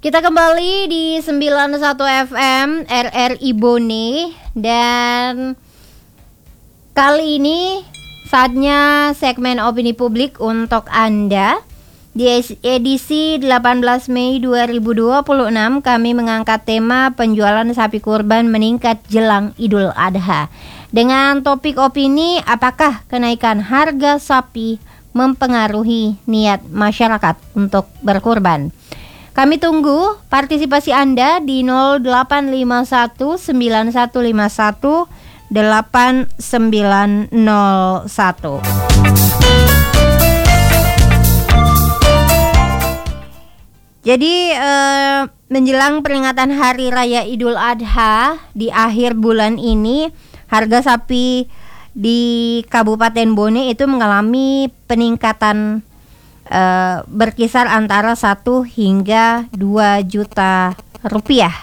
Kita kembali di 91 FM RRI Bone, dan kali ini saatnya segmen opini publik untuk Anda. Di edisi 18 Mei 2026 kami mengangkat tema penjualan sapi kurban meningkat jelang Idul Adha. Dengan topik opini, apakah kenaikan harga sapi mempengaruhi niat masyarakat untuk berkurban? Kami tunggu partisipasi Anda di 0851 9151 8901. Jadi menjelang peringatan Hari Raya Idul Adha di akhir bulan ini, harga sapi di Kabupaten Bone itu mengalami peningkatan berkisar antara 1 hingga 2 juta rupiah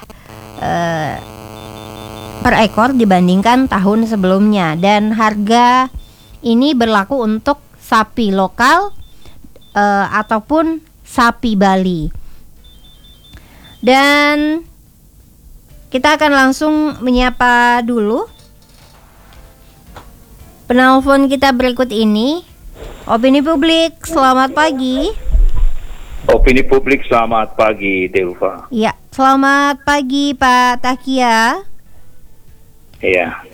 per ekor dibandingkan tahun sebelumnya, dan harga ini berlaku untuk sapi lokal ataupun sapi Bali. Dan kita akan langsung menyapa dulu penelpon kita berikut ini. Opini publik, selamat pagi. Opini publik, selamat pagi, Delva. Ya, selamat pagi Pak Takia. Iya.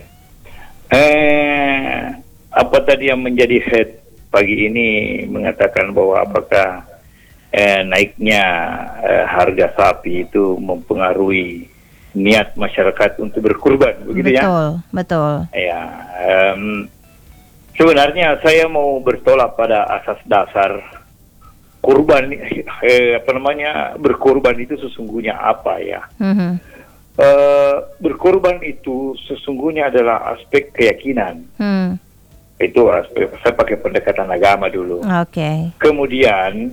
Apa tadi yang menjadi head pagi ini mengatakan bahwa apakah naiknya harga sapi itu mempengaruhi niat masyarakat untuk berkurban, begitu ya? Betul. Ya. Sebenarnya saya mau bertolak pada asas dasar kurban, berkurban itu sesungguhnya apa ya? Berkurban itu sesungguhnya adalah aspek keyakinan. Itu aspek, saya pakai pendekatan agama dulu. Oke. Kemudian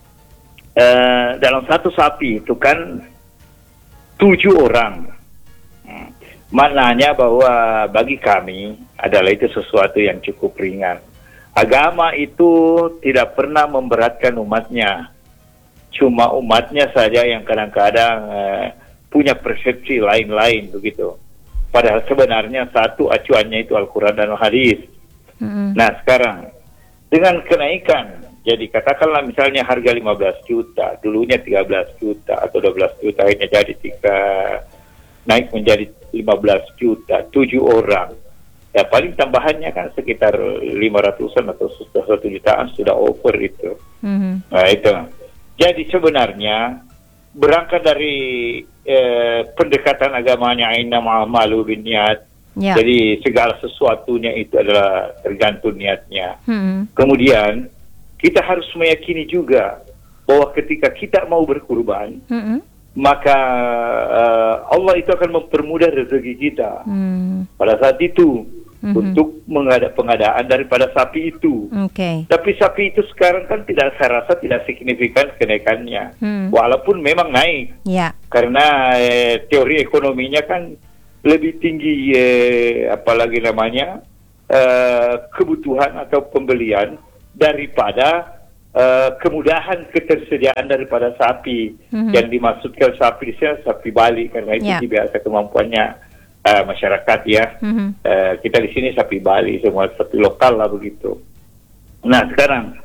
dalam satu sapi itu kan 7 orang. Maknanya bahwa bagi kami adalah itu sesuatu yang cukup ringan. Agama itu tidak pernah memberatkan umatnya. Cuma umatnya saja yang kadang-kadang punya persepsi lain-lain begitu. Padahal sebenarnya satu acuannya itu Al-Quran dan Hadis. Nah sekarang dengan kenaikan, jadi katakanlah misalnya harga 15 juta, dulunya 13 juta atau 12 juta, akhirnya jadi naik menjadi 15 juta, 7 orang. Ya paling tambahannya kan sekitar 500-an atau 1 jutaan sudah over itu. Nah itu. Jadi sebenarnya berangkat dari pendekatan agamanya innama a'malu binniyat. Jadi segala sesuatunya itu adalah tergantung niatnya. Kemudian kita harus meyakini juga bahwa ketika kita mau berkurban, maka Allah itu akan mempermudah rezeki kita pada saat itu untuk pengadaan daripada sapi itu. Tapi sapi itu sekarang kan saya rasa tidak signifikan kenaikannya, walaupun memang naik karena teori ekonominya kan lebih tinggi apalagi namanya kebutuhan atau pembelian daripada kemudahan ketersediaan daripada sapi. Yang dimaksudkan sapi di sini sapi Bali karena itu biasa kemampuannya masyarakat ya. Kita di sini sapi Bali, semua sapi lokal lah begitu. Nah sekarang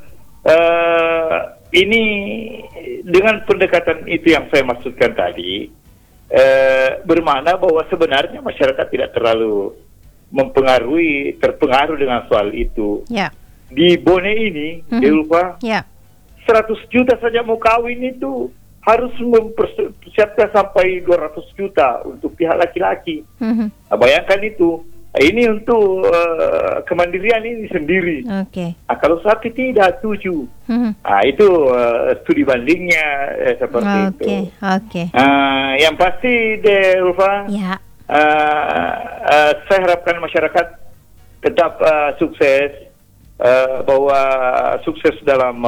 ini dengan pendekatan itu yang saya maksudkan tadi, bermakna bahwa sebenarnya masyarakat tidak terlalu terpengaruh dengan soal itu. Di Bone ini, Delva, 100 juta saja mau kawin itu harus mempersiapkan sampai 200 juta untuk pihak laki-laki. Nah, bayangkan itu. Ini untuk kemandirian ini sendiri. Kalau sapi tidak 7. Nah, itu studi bandingnya seperti itu. Yang pasti, Delva, saya harapkan masyarakat tetap sukses. Bahwa sukses dalam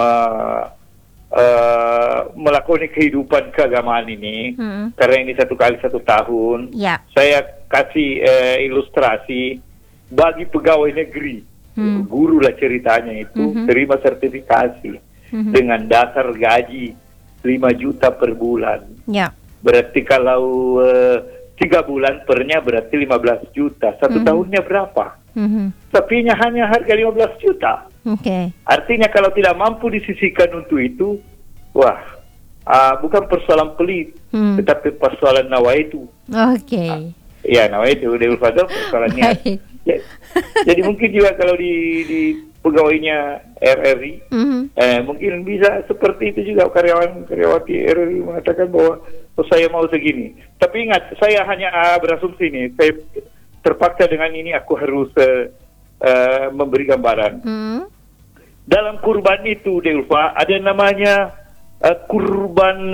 melakoni kehidupan keagamaan ini, karena ini 1 kali 1 tahun. Saya kasih ilustrasi bagi pegawai negeri, guru lah ceritanya itu, terima sertifikasi dengan dasar gaji 5 juta per bulan. Ya. Berarti kalau 3 bulan pernya berarti 15 juta. Satu tahunnya berapa? Sapinya hanya harga 15 juta. Oke. Artinya kalau tidak mampu disisihkan untuk itu, wah, bukan persoalan pelit, tetapi persoalan nawaitu. Oke. Ya, nawaitu Deul Fadl persoalannya. Baik. Jadi mungkin juga kalau di pegawainya RRI, mungkin bisa seperti itu juga karyawati RRI mengatakan bahwa saya mau segini. Tapi ingat, saya hanya berasumsi nih, saya terpaksa dengan ini aku harus memberi gambaran. Dalam kurban itu, Deulfa, ada namanya kurban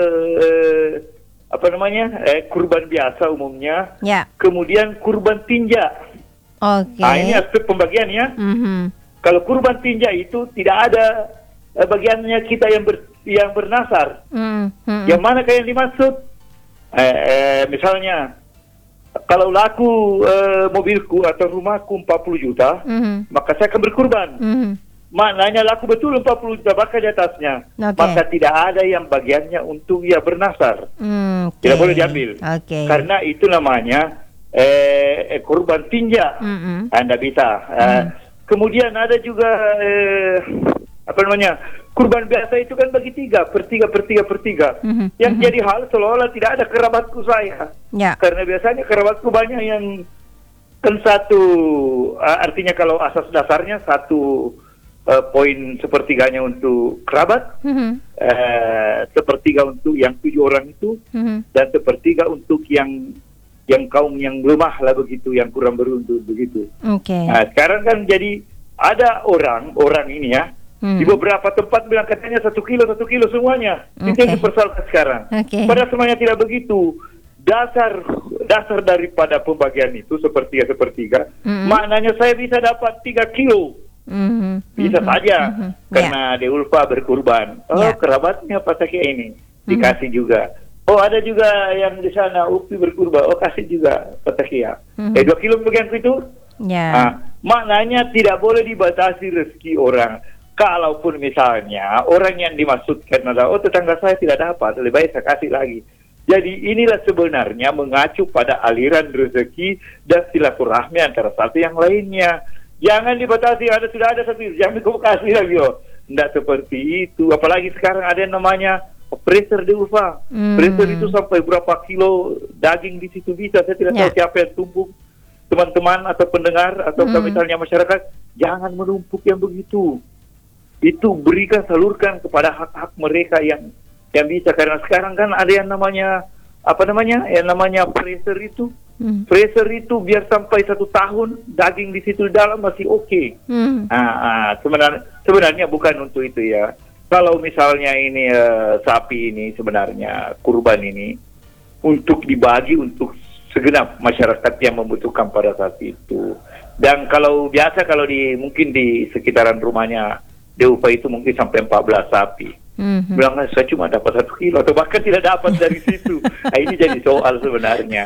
kurban biasa umumnya. Ya. Kemudian kurban tinja. Oke. Ini aspek pembagiannya. Kalau kurban tinja itu tidak ada bagiannya kita yang bernasar. Yang mana yang dimaksud? Misalnya, kalau laku mobilku atau rumahku 40 juta, maka saya akan berkurban. Maknanya laku betul 40 juta, bahkan di atasnya. Maka tidak ada yang bagiannya untuk ia bernasar. Tidak boleh diambil. Karena itu namanya kurban tinja. Anda bisa. Kemudian ada juga kurban biasa itu kan bagi 3 per 3. Yang jadi hal seolah-olah tidak ada kerabatku saya. Karena biasanya kerabatku banyak yang kan satu, artinya kalau asas dasarnya 1 poin sepertiganya untuk kerabat, sepertiga untuk yang 7 orang itu, dan sepertiga untuk yang kaum yang lemah lah begitu, yang kurang beruntung begitu. Nah, sekarang kan jadi ada orang ini ya, di beberapa tempat bilang katanya 1 kilo semuanya. Itu yang dipersoalkan sekarang. Padahal semuanya tidak begitu. Dasar daripada pembagian itu sepertiga, maknanya saya bisa dapat 3 kilo. Bisa saja karena Deulfa berkurban. Kerabatnya Patakia ini dikasih juga. Ada juga yang di sana Upi berkurban. Kasih juga Patakia. 2 kilo bagianku itu. Maknanya tidak boleh dibatasi rezeki orang. Kalaupun misalnya orang yang dimaksudkan adalah tetangga saya tidak dapat, lebih baik saya kasih lagi. Jadi inilah sebenarnya mengacu pada aliran rezeki dan silaturahmi antara satu yang lainnya. Jangan dibatasi, sudah ada satu, jangan kau kasih lagi. Tidak seperti itu. Apalagi sekarang ada yang namanya pressure Deulfa. Pressure itu sampai berapa kilo daging di situ bisa. Saya tidak tahu siapa yang tumpuk. Teman-teman atau pendengar atau misalnya masyarakat, jangan menumpuk yang begitu. Itu berikan, salurkan kepada hak-hak mereka yang bisa. Karena sekarang kan ada yang namanya yang namanya pressure itu. Freezer itu biar sampai 1 tahun daging di situ dalam masih oke. Sebenarnya bukan untuk itu ya. Kalau misalnya ini sapi ini sebenarnya kurban ini untuk dibagi untuk segenap masyarakat yang membutuhkan pada saat itu. Dan kalau mungkin di sekitaran rumahnya Deulfa itu mungkin sampai 14 sapi. Bilang saya cuma dapat 1 kilo atau bahkan tidak dapat dari situ. Ini jadi soal sebenarnya.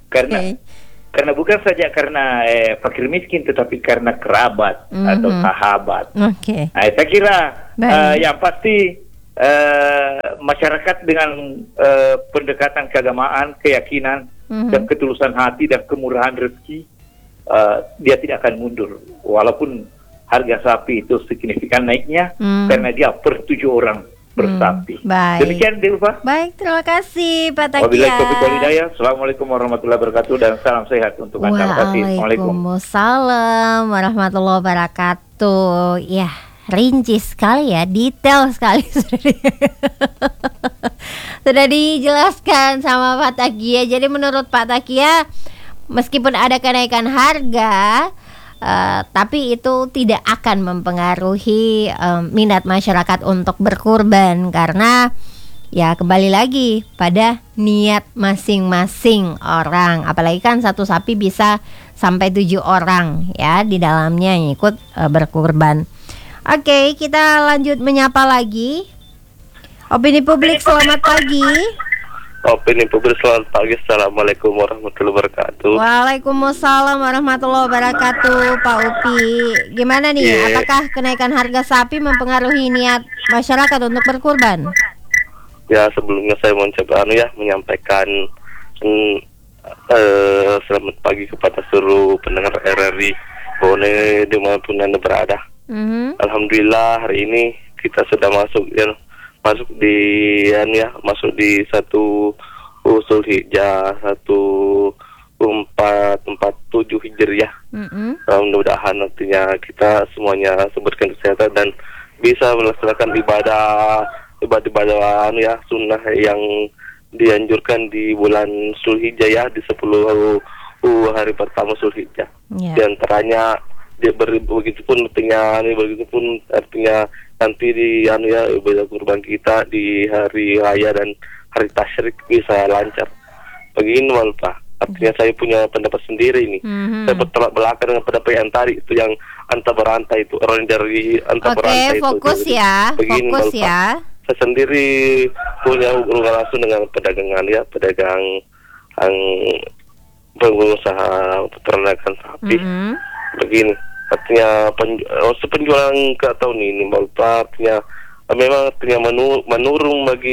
Karena bukan saja karena fakir miskin, tetapi karena kerabat atau sahabat. Saya kira yang pasti masyarakat dengan pendekatan keagamaan, keyakinan, dan ketulusan hati dan kemurahan rezeki, dia tidak akan mundur. Walaupun harga sapi itu signifikan naiknya, karena dia per 7 orang bersapi. Demikian Deulfa. Baik, terima kasih Pak Takia. Wabillahi taufiq wal hidayah. Assalamualaikum warahmatullahi wabarakatuh dan salam sehat untuk Anda. Waalaikumsalam warahmatullahi wabarakatuh. Ya, rinci sekali ya, detail sekali sudah dijelaskan sama Pak Takia. Jadi menurut Pak Takia, meskipun ada kenaikan harga, tapi itu tidak akan mempengaruhi minat masyarakat untuk berkurban, karena ya kembali lagi pada niat masing-masing orang. Apalagi kan satu sapi bisa sampai 7 orang ya di dalamnya yang ikut berkurban. Oke, kita lanjut menyapa lagi. Opini publik, selamat pagi. Opini publik, selamat pagi. Assalamualaikum warahmatullahi wabarakatuh. Waalaikumsalam warahmatullahi wabarakatuh, Pak Upi. Gimana nih, apakah kenaikan harga sapi mempengaruhi niat masyarakat untuk berkurban? Ya sebelumnya saya mau menyampaikan selamat pagi kepada seluruh pendengar RRI boleh dimanapun Anda berada. Alhamdulillah hari ini kita sudah masuk di satu Zulhijjah 1447 Hijriah. Mudah-mudahan nantinya kita semuanya sebutkan kesehatan dan bisa melaksanakan ibadah sunnah yang dianjurkan di bulan Zulhijjah ya, di 10 hari pertama Zulhijjah. Di antaranya begitupun artinya nanti di ibadah kurban kita di hari raya dan hari tasyrik bisa lancar. Begini Pak, artinya saya punya pendapat sendiri ini. Saya bertolak belakang dengan pendapat yang tadi itu, yang anta berantai itu, orang dari anta berantai itu. Fokus ya. Begini, Fokus ya. Saya sendiri punya hubungan langsung dengan pedagang yang pengusaha peternakan sapi. Begini, artinya penjualan ke tahun ini Bapak, artinya memang artinya menurun bagi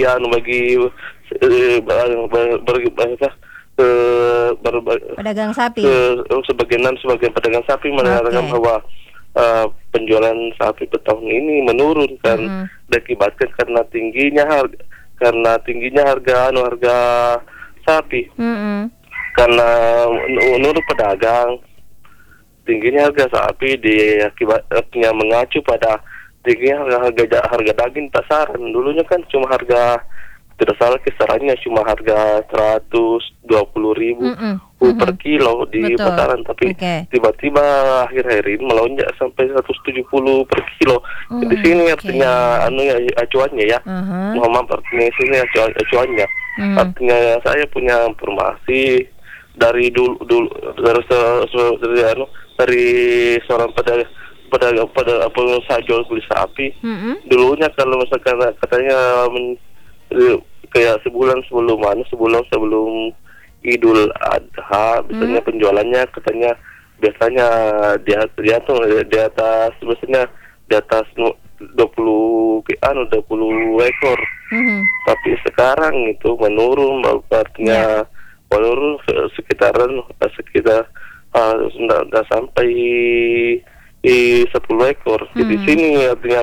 pedagang sapi. Sebagian pedagang sapi mengatakan bahwa penjualan sapi tahun ini menurun kan, diakibatkan karena tingginya harga sapi. Karena menurut pedagang, tingginya harga sapi diakibatnya mengacu pada tingginya harga daging pasaran. Dulunya kan cuma harga, tidak salah kisarannya cuma harga 120.000 per kilo di pasaran, tapi tiba-tiba akhir-akhir ini melonjak sampai 170 per kilo. Di sini artinya acuannya ya, Muhammad, artinya sini acuannya. Artinya saya punya informasi dari dari seorang pengusaha jual beli sapi. Dulunya kalau misalkan katanya kayak sebulan sebelum Idul Adha, biasanya penjualannya katanya biasanya di atas 20 ekor. Tapi sekarang itu menurun, artinya menurun sekitar nggak sampai 10 ekor. Jadi sini artinya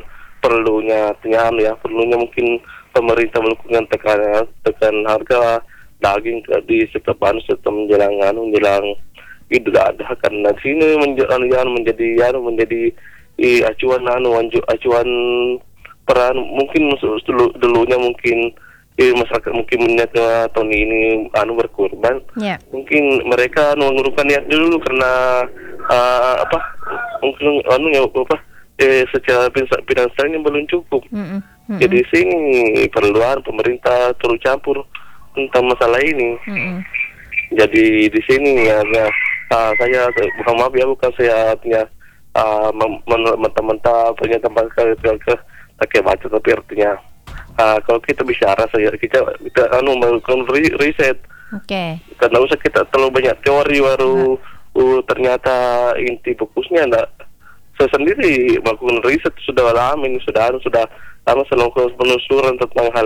perlunya mungkin pemerintah melakukan tekan harga daging di setiap menjelang Idul Adha, karena sini menjadi acuan peran. Mungkin dulunya mungkin masyarakat mungkin melihat tahun ini berkurban. Mungkin mereka mengurungkan niat dulu karena secara finansialnya belum cukup. Jadi sini perluan pemerintah turut campur tentang masalah ini. Jadi di sini saya bukan saya mentah-mentah punya tempat ke baca, tapi artinya kalau kita bicara kita melakukan riset. Karena usah kita terlalu banyak teori baru ternyata inti fokusnya enggak. Saya sendiri melakukan riset sudah lama ini, sudah lama melakukan penelusuran tentang hal